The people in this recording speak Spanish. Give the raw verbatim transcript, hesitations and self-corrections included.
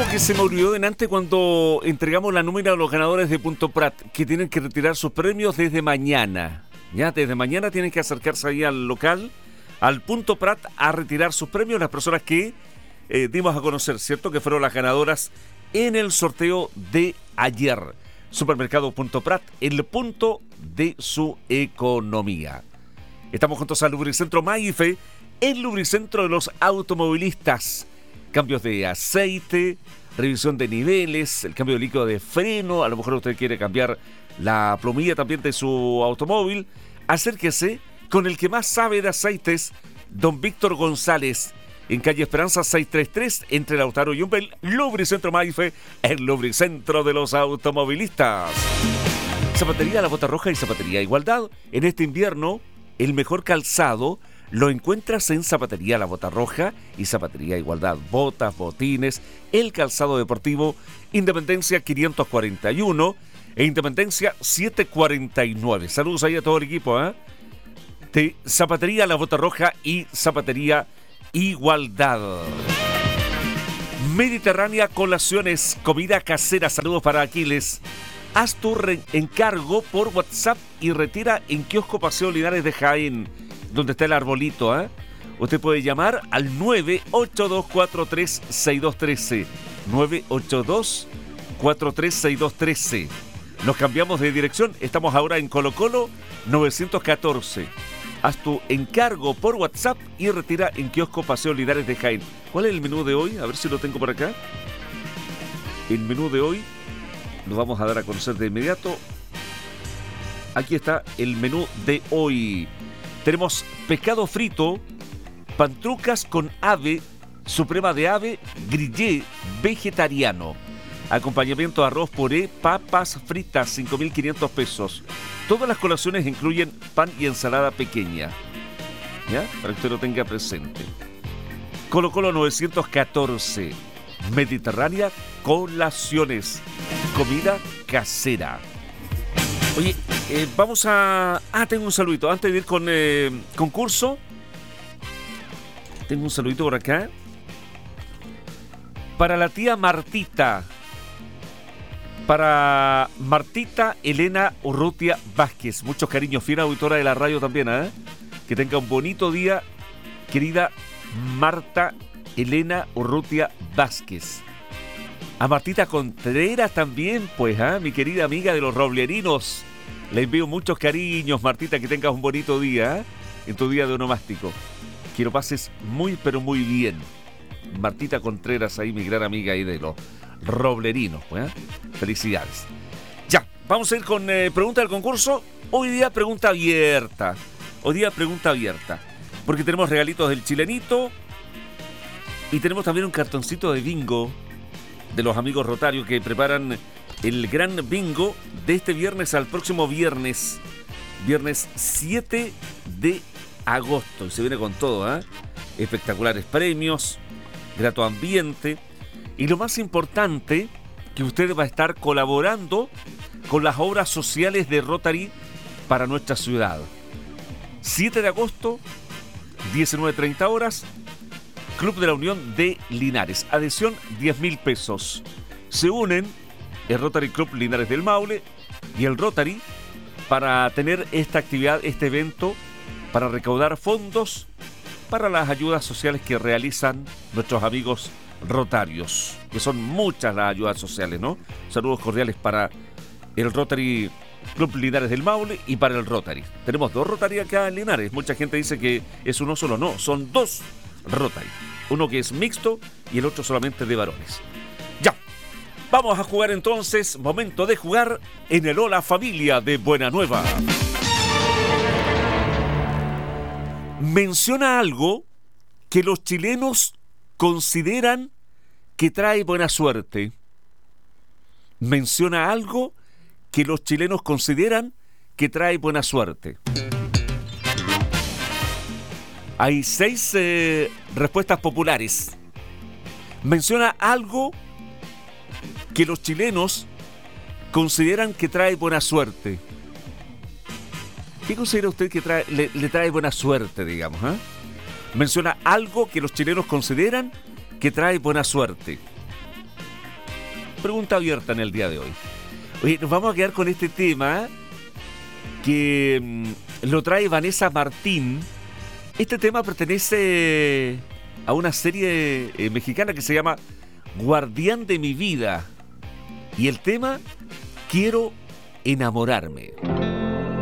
que se me olvidó delante cuando entregamos la nómina a los ganadores de Punto Prat, que tienen que retirar sus premios desde mañana. Ya, desde mañana tienen que acercarse ahí al local, al Punto Prat, a retirar sus premios. Las personas que eh, dimos a conocer, ¿cierto? Que fueron las ganadoras en el sorteo de ayer. Supermercado Punto Prat, el punto de su economía. Estamos juntos al Lubricentro Maife, el lubricentro de los automovilistas. Cambios de aceite, revisión de niveles, el cambio de líquido de freno. A lo mejor usted quiere cambiar la plomilla también de su automóvil. Acérquese con el que más sabe de aceites, don Víctor González, en calle Esperanza seiscientos treinta y tres, entre Lautaro y Umbel. Lubricentro Maife, el lubricentro de los automovilistas. Zapatería La Bota Roja y Zapatería Igualdad. En este invierno, el mejor calzado lo encuentras en Zapatería La Bota Roja y Zapatería Igualdad. Botas, botines, el calzado deportivo, Independencia quinientos cuarenta y uno e Independencia setecientos cuarenta y nueve. Saludos ahí a todo el equipo, ¿eh? De Zapatería La Bota Roja y Zapatería Igualdad. Mediterránea Colaciones, comida casera. Saludos para Aquiles. Haz tu re- encargo por WhatsApp y retira en Kiosco Paseo Linares de Jaén, donde está el arbolito, ¿eh? Usted puede llamar al nueve ocho dos cuatro tres seis dos uno tres. nueve ocho dos cuatro tres seis dos uno tres. Nos cambiamos de dirección. Estamos ahora en Colo Colo novecientos catorce. Haz tu encargo por WhatsApp y retira en Kiosco Paseo Linares de Jaén. ¿Cuál es el menú de hoy? A ver si lo tengo por acá. El menú de hoy lo vamos a dar a conocer de inmediato. Aquí está el menú de hoy. Tenemos pescado frito, pantrucas con ave, suprema de ave, grillé vegetariano. Acompañamiento, arroz, puré, papas fritas, cinco mil quinientos pesos. Todas las colaciones incluyen pan y ensalada pequeña, ¿ya? Para que usted lo tenga presente. Colo Colo novecientos catorce. Mediterránea Colaciones. Comida casera. Oye, eh, vamos a... Ah, tengo un saludito. Antes de ir con eh, concurso, tengo un saludito por acá. Para la tía Martita. Para Martita Elena Urrutia Vázquez. Muchos cariños, fiel auditora de la radio también, ¿eh? Que tenga un bonito día, querida Marta Elena Urrutia Vázquez. A Martita Contreras también, pues, ¿eh? Mi querida amiga de los roblerinos. Le envío muchos cariños, Martita, que tengas un bonito día, ¿eh? En tu día de onomástico. Que lo pases muy, pero muy bien. Martita Contreras, ahí mi gran amiga ahí de los roblerinos, ¿eh? Felicidades. Ya, vamos a ir con eh, pregunta del concurso. Hoy día pregunta abierta. Hoy día pregunta abierta. Porque tenemos regalitos del Chilenito. Y tenemos también un cartoncito de bingo de los amigos Rotarios que preparan el gran bingo de este viernes al próximo viernes. Viernes siete de agosto. Y se viene con todo, ¿eh? Espectaculares premios, grato ambiente. Y lo más importante, que usted va a estar colaborando con las obras sociales de Rotary para nuestra ciudad. siete de agosto, diecinueve treinta horas, Club de la Unión de Linares. Adhesión diez mil pesos. Se unen el Rotary Club Linares del Maule y el Rotary para tener esta actividad, este evento, para recaudar fondos para las ayudas sociales que realizan nuestros amigos rotarios, que son muchas las ayudas sociales, ¿no? Saludos cordiales para el Rotary Club Linares del Maule y para el Rotary. Tenemos dos Rotary acá en Linares. Mucha gente dice que es uno solo. No, son dos Rotary. Uno que es mixto y el otro solamente de varones. Ya, vamos a jugar entonces. Momento de jugar en el Hola Familia de Buena Nueva. Menciona algo que los chilenos consideran que trae buena suerte. Menciona algo que los chilenos consideran que trae buena suerte. Hay seis eh, respuestas populares. Menciona algo que los chilenos consideran que trae buena suerte. ¿Qué considera usted que trae, le, le trae buena suerte, digamos? ¿eh? Menciona algo que los chilenos consideran que trae buena suerte. Pregunta abierta en el día de hoy. Oye, nos vamos a quedar con este tema que mmm, lo trae Vanessa Martín. Este tema pertenece a una serie eh, mexicana que se llama Guardián de mi vida. Y el tema, Quiero enamorarme.